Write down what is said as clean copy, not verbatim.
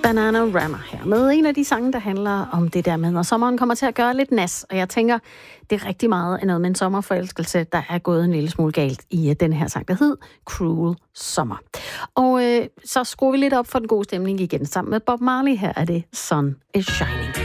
Bananarama her med en af de sange, der handler om det der med, når sommeren kommer til at gøre lidt nas. Og jeg tænker, det er rigtig meget af noget med en sommerforelskelse, der er gået en lille smule galt i den her sang, der hed Cruel Summer. Og så skruer vi lidt op for den gode stemning igen sammen med Bob Marley. Her er det Sun is Shining.